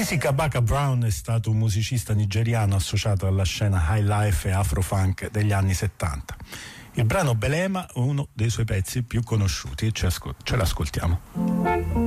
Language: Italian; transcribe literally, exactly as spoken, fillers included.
Bisi Kabaka Brown è stato un musicista nigeriano associato alla scena high life e afro-funk degli anni settanta. Il brano Belema è uno dei suoi pezzi più conosciuti, ce l'ascoltiamo.